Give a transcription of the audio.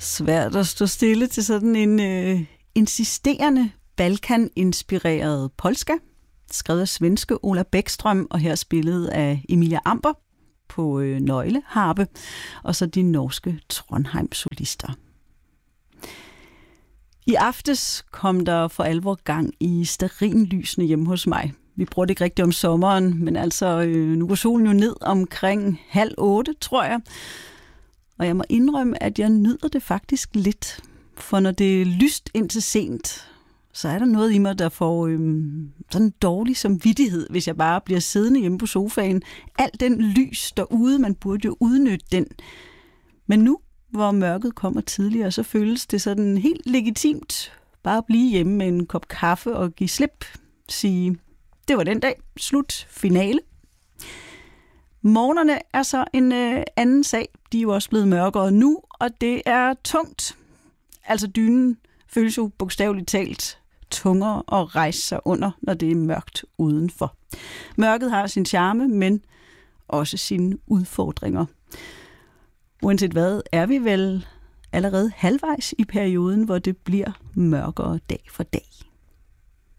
Svært at stå stille til sådan en insisterende Balkan-inspireret polska, skrevet af svenske Ola Bäckström og her spillet af Emilia Amber på nøgleharpe, og så de norske Trondheim-solister. I aftes kom der for alvor gang i stearinlysene hjemme hos mig. Vi bruger det ikke rigtigt om sommeren, men altså nu går solen jo ned omkring 7:30, tror jeg. Og jeg må indrømme, at jeg nyder det faktisk lidt. For når det er lyst indtil sent, så er der noget i mig, der får sådan en dårlig samvittighed, hvis jeg bare bliver siddende hjemme på sofaen. Al den lys derude, man burde jo udnytte den. Men nu, hvor mørket kommer tidligere, så føles det sådan helt legitimt bare at blive hjemme med en kop kaffe og give slip. Sige, det var den dag. Slut. Finale. Morgenerne er så en anden sag. De er jo også blevet mørkere nu, og det er tungt. Altså dynen føles jo bogstaveligt talt tungere at rejse sig under, når det er mørkt udenfor. Mørket har sin charme, men også sine udfordringer. Uanset hvad, er vi vel allerede halvvejs i perioden, hvor det bliver mørkere dag for dag.